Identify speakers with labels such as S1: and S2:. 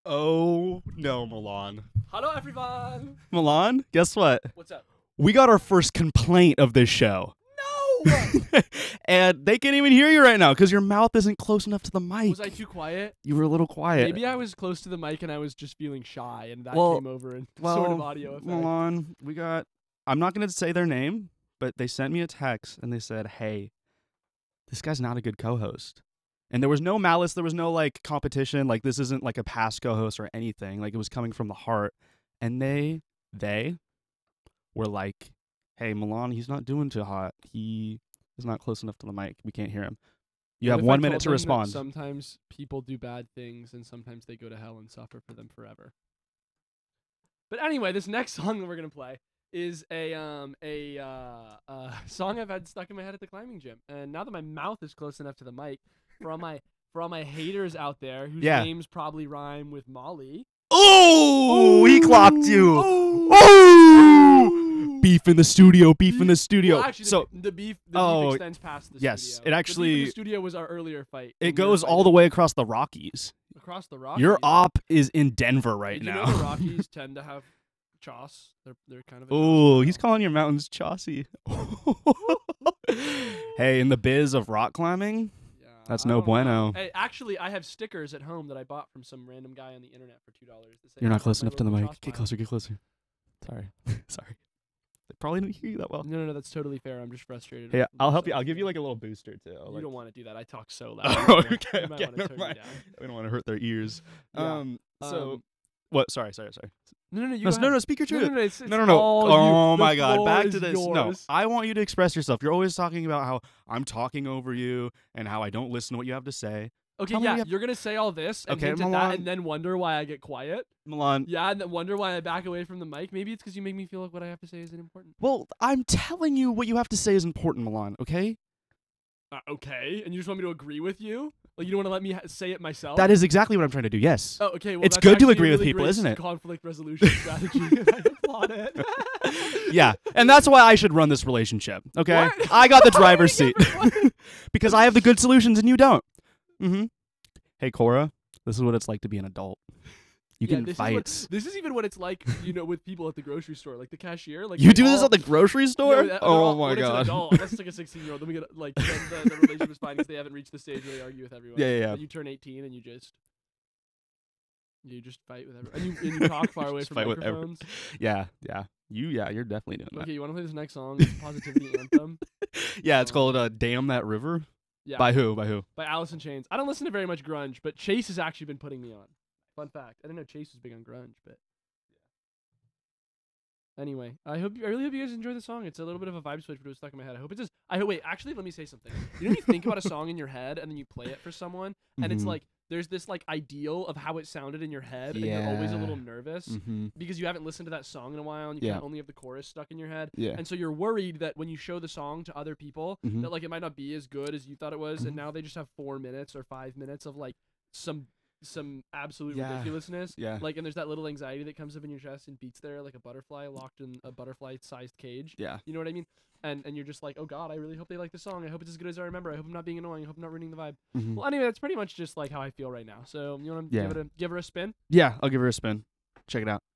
S1: Oh no, Milan.
S2: Hello, everyone.
S1: Milan, guess what?
S2: What's up?
S1: We got our first complaint of this show.
S2: No!
S1: And they can't even hear you right now because your mouth isn't close enough to the mic.
S2: Was I too quiet?
S1: You were a little quiet.
S2: Maybe I was close to the mic and I was just feeling shy, and that
S1: Well-
S2: came over in
S1: well,
S2: sort of audio effect.
S1: Milan, I'm not going to say their name, but they sent me a text and they said, hey, this guy's not a good co-host. And there was no malice. There was no, like, competition. Like, this isn't, like, a past co-host or anything. Like, it was coming from the heart. And they were like, hey, Milan, he's not doing too hot. He is not close enough to the mic. We can't hear him. You
S2: What
S1: have
S2: if I
S1: 1 minute
S2: told
S1: to
S2: them that
S1: respond.
S2: Sometimes people do bad things, and sometimes they go to hell and suffer for them forever. But anyway, this next song that we're gonna play is a song I've had stuck in my head at the climbing gym, and now that my mouth is close enough to the mic, for all my haters out there whose
S1: Yeah.
S2: names probably rhyme with Molly.
S1: Oh, he clocked you.
S2: Oh!
S1: Oh! Beef in the studio. Beef in the studio.
S2: Well, actually,
S1: So
S2: the beef
S1: Oh,
S2: extends past the
S1: yes,
S2: studio.
S1: it
S2: The beef
S1: actually-
S2: in the studio was our earlier fight.
S1: it goes all the way across the Rockies.
S2: across the Rockies.
S1: Your op is in Denver right
S2: Did you
S1: now.
S2: know the Rockies tend to have choss? They're kind of.
S1: Oh, he's calling your mountains Chaucy. Hey, in the biz of rock climbing,
S2: Yeah,
S1: that's
S2: I
S1: no
S2: don't know.
S1: bueno.
S2: Hey, actually, I have stickers at home that I bought from some random guy on the internet for $2.
S1: you're not close enough to the mic. Get closer, get closer. Sorry. Sorry. They probably didn't hear you that well.
S2: No, that's totally fair. I'm just frustrated.
S1: Hey,
S2: with
S1: I'll help you.
S2: myself.
S1: I'll give you like a little booster too.
S2: You don't want to do that. I talk so loud.
S1: Oh,
S2: You
S1: okay,
S2: might
S1: okay,
S2: wanna
S1: never
S2: turn me
S1: mind.
S2: down.
S1: We don't want to hurt their ears.
S2: Yeah.
S1: So what? Sorry.
S2: No, you
S1: No,
S2: go
S1: no,
S2: ahead.
S1: speak your truth.
S2: No, it's
S1: No.
S2: all you.
S1: Oh
S2: The
S1: my God!
S2: floor
S1: Back
S2: is
S1: to this. No,
S2: yours.
S1: I want you to express yourself. You're always talking about how I'm talking over you and how I don't listen to what you have to say.
S2: Okay,
S1: Tell me
S2: yeah,
S1: what you have-
S2: you're gonna say all this and
S1: Okay,
S2: hint at
S1: Milan.
S2: that, and then wonder why I get quiet.
S1: Milan.
S2: Yeah, and then wonder why I back away from the mic. Maybe it's because you make me feel like what I have to say isn't important.
S1: Well, I'm telling you what you have to say is important, Milan. Okay?
S2: Okay, and you just want me to agree with you? Like you don't want to let me say it myself?
S1: That is exactly what I'm trying to do. Yes.
S2: Oh, okay. Well,
S1: It's
S2: that's
S1: good to
S2: actually a
S1: agree with
S2: really
S1: people,
S2: great
S1: isn't it?
S2: Conflict resolution strategy. I applaud it.
S1: Yeah, and that's why I should run this relationship. Okay?
S2: What?
S1: I got the
S2: Why
S1: driver's
S2: would
S1: seat
S2: you ever want-
S1: because I have the good solutions and you don't. Mm-hmm. Hey, Cora, this is what it's like to be an adult. You
S2: Yeah,
S1: can
S2: this
S1: fight.
S2: this is even what it's like, with people at the grocery store, like the cashier. Like
S1: You
S2: they
S1: do this
S2: all-
S1: at the grocery store?
S2: Yeah, they're
S1: Oh
S2: all-
S1: my
S2: when it's an
S1: God.
S2: adult, unless it's like a 16-year-old, then we get like then the relationship is fine because they haven't reached the stage where they argue with everyone.
S1: Yeah.
S2: But you turn 18 and you just fight with everyone, and you talk far away
S1: Just
S2: from
S1: fight with everyone.
S2: microphones.
S1: Yeah. You're definitely doing
S2: Okay, you want to play this next song? It's a positivity anthem.
S1: that. Yeah, it's called "Damn That River."
S2: Yeah,
S1: By who?
S2: by Alice in Chains. I don't listen to very much grunge, but Chase has actually been putting me on. Fun fact: I didn't know Chase was big on grunge, but anyway, I really hope you guys enjoy the song. It's a little bit of a vibe switch, but it was stuck in my head. I hope it just. Wait. Actually, let me say something. You know, when you think about a song in your head and then you play it for someone, and it's
S1: Mhm.
S2: like there's this like ideal of how it sounded in your head, and you're always a little
S1: Yeah.
S2: nervous
S1: Mm-hmm.
S2: because you haven't listened to that song in a while, and you
S1: Yeah.
S2: kind of only have the chorus stuck in your head.
S1: Yeah.
S2: And so you're worried that when you show the song to other people,
S1: Mhm.
S2: that like it might not be as good as you thought it was,
S1: Mhm.
S2: and now they just have 4 minutes or 5 minutes of like some absolute
S1: Yeah.
S2: ridiculousness.
S1: Yeah.
S2: Like, and there's that little anxiety that comes up in your chest and beats there like a butterfly locked in a butterfly-sized cage.
S1: Yeah.
S2: You know what I mean? And you're just like, oh God, I really hope they like the song. I hope it's as good as I remember. I hope I'm not being annoying. I hope I'm not ruining the vibe.
S1: Mhm.
S2: Well, anyway, that's pretty much just like how I feel right now. So you want to
S1: Yeah.
S2: give her a spin?
S1: Yeah, I'll give her a spin. Check it out.